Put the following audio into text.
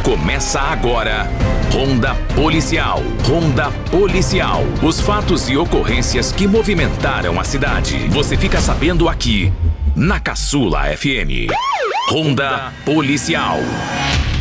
Começa agora, Ronda Policial. Ronda Policial. Os fatos e ocorrências que movimentaram a cidade. Você fica sabendo aqui, na Caçula FM. Ronda Policial.